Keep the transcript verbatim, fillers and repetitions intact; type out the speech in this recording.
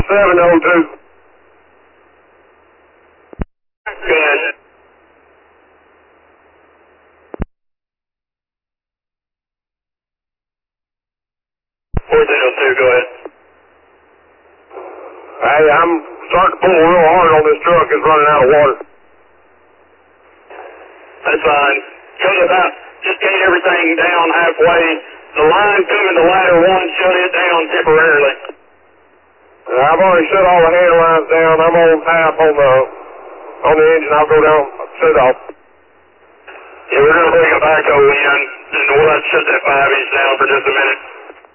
seven oh two. Good. fourteen oh two, go ahead. Hey, I'm starting to pull real hard on this truck. It's running out of water. That's fine. Cut about, just get everything down halfway. The line coming to ladder one, shut it down temporarily. I've already shut all the hand lines down. I'm on half on the on the engine. I'll go down, shut it off. Yeah, we're going to bring a backhoe in, and we'll have to shut that five inch down for just a minute.